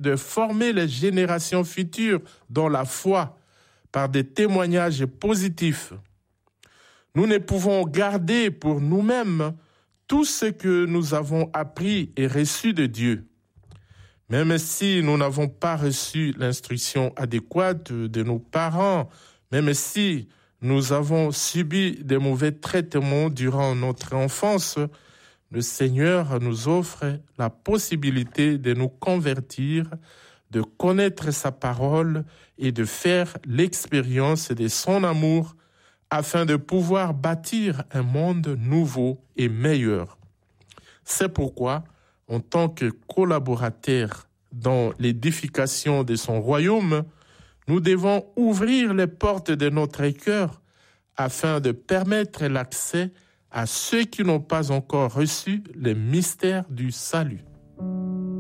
de former les générations futures dans la foi par des témoignages positifs. Nous ne pouvons garder pour nous-mêmes tout ce que nous avons appris et reçu de Dieu. Même si nous n'avons pas reçu l'instruction adéquate de nos parents, même si nous avons subi des mauvais traitements durant notre enfance, le Seigneur nous offre la possibilité de nous convertir, de connaître sa parole et de faire l'expérience de son amour afin de pouvoir bâtir un monde nouveau et meilleur. C'est pourquoi, en tant que collaborateurs dans l'édification de son royaume, nous devons ouvrir les portes de notre cœur afin de permettre l'accès à ceux qui n'ont pas encore reçu les mystères du salut.